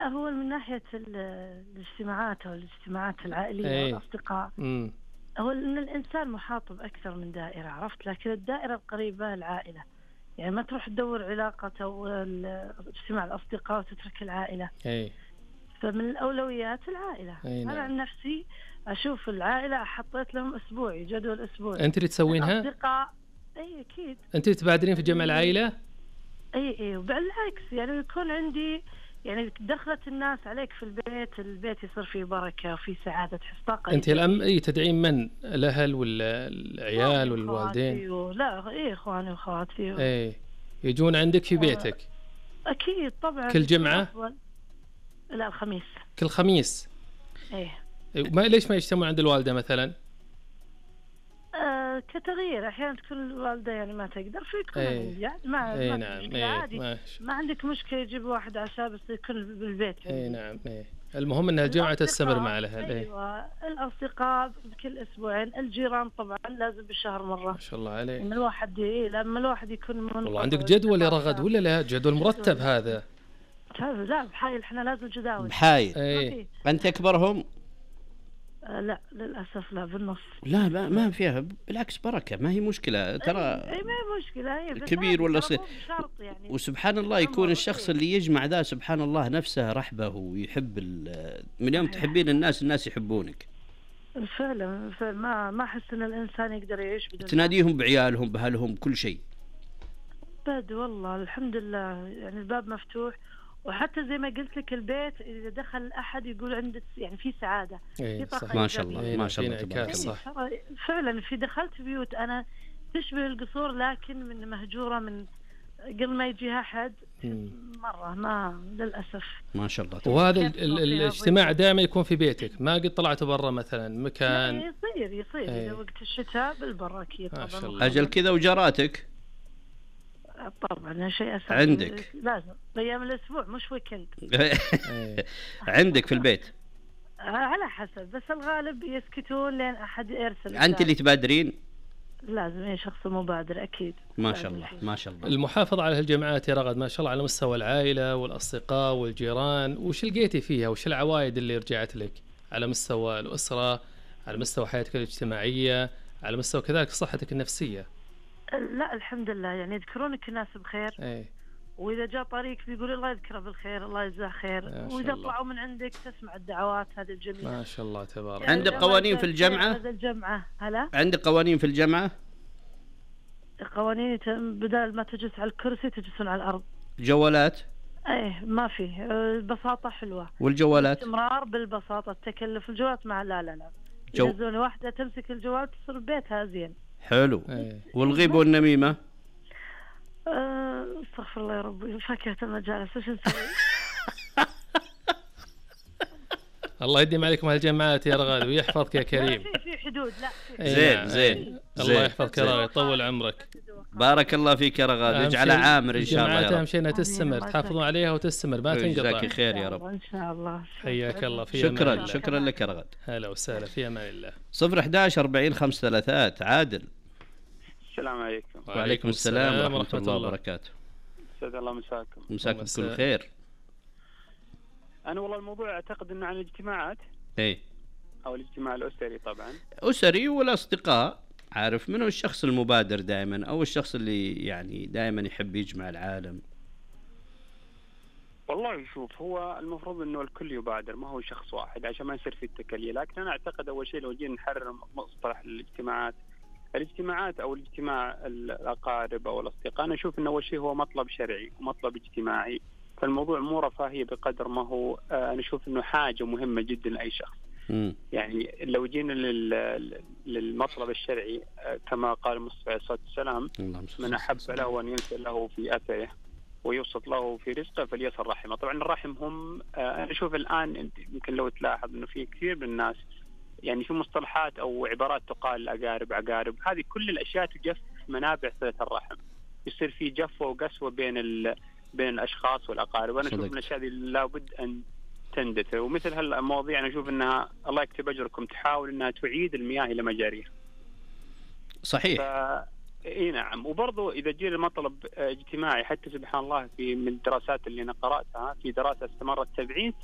هو من ناحية الاجتماعات أو الاجتماعات العائلية والأصدقاء، هو أن الإنسان محاط بأكثر من دائرة، عرفت، لكن الدائرة القريبة العائلة، يعني ما تروح تدور علاقة أو اجتماع الأصدقاء وتترك العائلة. فمن الأولويات العائلة. أنا عن نفسي أشوف العائلة حطيت لهم أسبوعي، جدول أسبوعي. أنت اللي تسوينها؟ الأصدقاء أي أكيد. أنت اللي تبادرين في جمع العائلة؟ أي وبالعكس يعني يكون عندي يعني دخلت الناس عليك في البيت يصير فيه بركة وفيه سعادة، تحس طاقة. أنت الأم أي تدعين من؟ الأهل ولا العيال ولا الوالدين؟ لا إخواني وأخواتي يجون عندك في بيتك؟ أكيد طبعا. كل جمعة؟ لا الخميس. كل خميس؟ ليش ما يجتمعون عند الوالدة مثلا؟ كتغيير أحيانا تكون الوالدة يعني ما تقدر فيكون يعني ما عادي. ما عندك مشكلة يجيب واحد عشاء بس يكون بالبيت. نعم. المهم أن الجمعة تستمر مع الأهل. أيوة. الأصدقاء كل أسبوعين، الجيران طبعا لازم بالشهر مرة. ما شاء الله عليك. لما الواحد يكون والله عندك جدول يا رغد ولا لا؟ جدول مرتب هذا؟ لا بحايل، احنا لازم جداول بحايل. أنت أكبرهم؟ لا للأسف لا، بالنص. لا ما فيها، بالعكس بركة، ما هي مشكلة ترى. ما هي مشكلة كبير ولا صغير يعني. وسبحان الله يكون الشخص اللي يجمع ذا سبحان الله نفسه رحبه ويحب من يوم تحبين الناس يحبونك فعلا. ما أحس أن الإنسان يقدر يعيش بدون تناديهم بعيالهم بأهلهم كل شيء. والله الحمد لله يعني الباب مفتوح. وحتى زي ما قلت لك البيت إذا دخل أحد يقول عنده يعني في سعادة، في طاقة. ما شاء الله ما شاء الله صح. فعلا في دخلت بيوت أنا تشبه القصور لكن من مهجورة من قبل ما يجيها أحد مرة، ما للأسف. ما شاء الله. وهذا الاجتماع دائما يكون في بيتك، ما قد طلعتوا برا مثلا مكان؟ يصير إذا وقت الشتاء بالبرا أكيد طبعا. أجل كذا وجراتك؟ طبعا شيء أساسي عندك لازم أيام الأسبوع مش ويكند. عندك في البيت؟ على حسب، بس الغالب يسكتون لين أحد يرسل. أنت اللي تبادرين؟ لازم شخص مبادر أكيد. ما شاء الله ما شاء الله. المحافظة على هالجمعات يا رغد ما شاء الله على مستوى العائلة والأصدقاء والجيران، وش لقيتي فيها؟ وش العوائد اللي رجعت لك على مستوى الأسرة، على مستوى حياتك الاجتماعية، على مستوى كذلك صحتك النفسية؟ لا الحمد لله يعني يذكرونك الناس بخير. وإذا جاء طريق بيقول الله يذكره بالخير، الله يجزاه خير. وإذا طلعوا من عندك تسمع الدعوات هذه الجميلة. ما شاء الله تبارك. عندك قوانين في الجامعة؟ هلا عندك قوانين في الجامعة؟ قوانين بدل ما تجلس على الكرسي تجلسون على الأرض. جوالات؟ ما فيه. البساطة حلوة. والجوالات؟ استمرار بالبساطة. التكلف الجوالات لا يجوزون واحدة تمسك الجوال تصير بيتها زين. حلو. والغيبة والنميمة؟ استغفر الله يا ربي، فاكهة المجالس وش نسوي؟ الله يديم عليكم هالجماعات يا رغد ويحفظك يا كريم. في حدود. لا زين الله يحفظك يا رغد، يطول عمرك. بارك الله فيك يا رغد، يجعلها عامر ان شاء الله. اهم شيء انها تستمر، تحافظون عليها وتستمر ما تنقطع. جزاك خير يا رب ان شاء الله. حياك الله. في شكرا لك يا رغد. هلا وسهلا، في امان الله. 011 40 533. عادل. السلام عليكم. وعليكم السلام ورحمة الله وبركاته. سعد الله مساكم. مساكم كل خير. أنا والله الموضوع أعتقد إنه عن الاجتماعات. أو الاجتماع الأسري طبعا. أسري والأصدقاء. عارف منو الشخص المبادر دائما أو الشخص اللي يعني دائما يحب يجمع العالم؟ والله شوف، هو المفروض إنه الكل يبادر، ما هو شخص واحد عشان ما يصير في التكلية. لكن أنا أعتقد أول شيء لو جينا نحرر مصطلح الاجتماعات أو الاجتماع الأقارب أو الأصدقاء، أنا أشوف إنه أول شيء هو مطلب شرعي ومطلب اجتماعي. فالموضوع مو رفاهية بقدر ما هو أنا أشوف إنه حاجة مهمة جدا لأي شخص. يعني لو جينا للمطلب الشرعي كما قال المصطفى عليه الصلاة والسلام: من أحب له أن ينزل له في أثره ويوسط له في رزقه فليصل رحمه. طبعا الرحم هم أنا أشوف الآن يمكن لو تلاحظ إنه في كثير من الناس يعني في مصطلحات أو عبارات تقال أقارب عقارب، هذه كل الأشياء تجف منابع صلة الرحم. يصير في جفوة وقسوة بين الأشخاص والأقارب. أنا أشوف إن الأشياء هذه لابد أن تندثر. ومثل هالمواضيع أنا أشوف أنها الله يكتب أجركم تحاول أنها تعيد المياه إلى مجاريها. صحيح. اي نعم. وبرضه اذا جينا مطلب اجتماعي، حتى سبحان الله في من الدراسات اللي انا قراتها، في دراسه استمرت 70